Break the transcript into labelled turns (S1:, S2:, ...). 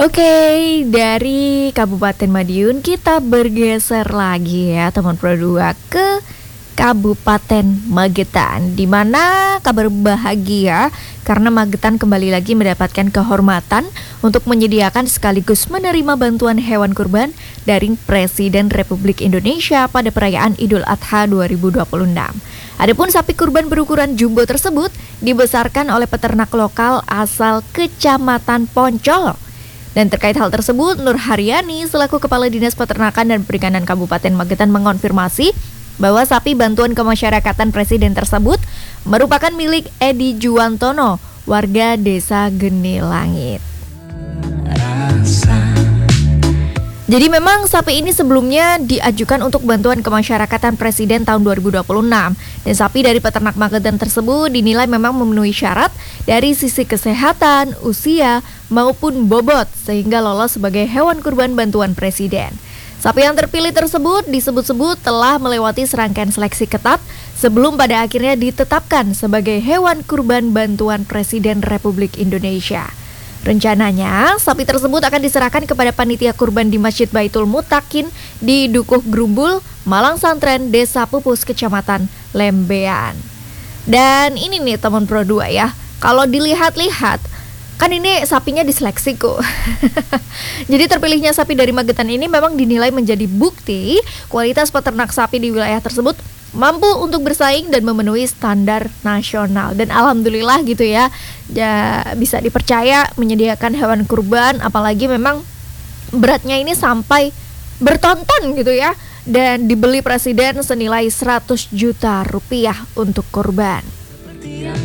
S1: Oke, dari Kabupaten Madiun kita bergeser lagi ya teman Pro 2 ke Kabupaten Magetan, di mana kabar bahagia karena Magetan kembali lagi mendapatkan kehormatan untuk menyediakan sekaligus menerima bantuan hewan kurban dari Presiden Republik Indonesia pada perayaan Idul Adha 2026. Adapun sapi kurban berukuran jumbo tersebut dibesarkan oleh peternak lokal asal Kecamatan Poncol. Dan terkait hal tersebut, Nur Haryani selaku Kepala Dinas Peternakan dan Perikanan Kabupaten Magetan mengonfirmasi bahwa sapi bantuan kemasyarakatan Presiden tersebut merupakan milik Edi Juwantono, warga Desa Geni Langit. Jadi memang sapi ini sebelumnya diajukan untuk bantuan kemasyarakatan Presiden tahun 2026. Dan sapi dari peternak Magetan tersebut dinilai memang memenuhi syarat dari sisi kesehatan, usia, maupun bobot sehingga lolos sebagai hewan kurban bantuan Presiden. Sapi yang terpilih tersebut disebut-sebut telah melewati serangkaian seleksi ketat sebelum pada akhirnya ditetapkan sebagai hewan kurban bantuan Presiden Republik Indonesia. Rencananya, sapi tersebut akan diserahkan kepada panitia kurban di Masjid Baitul Mutakin di Dukuh Grumbul, Malang Santren, Desa Pupus, Kecamatan Lembean. Dan ini nih teman Pro 2 ya, kalau dilihat-lihat, kan ini sapinya diseleksi kok. Jadi terpilihnya sapi dari Magetan ini memang dinilai menjadi bukti kualitas peternak sapi di wilayah tersebut mampu untuk bersaing dan memenuhi standar nasional. Dan alhamdulillah gitu ya, bisa dipercaya menyediakan hewan kurban, apalagi memang beratnya ini sampai bertonton gitu ya. Dan dibeli Presiden senilai 100 juta rupiah untuk kurban.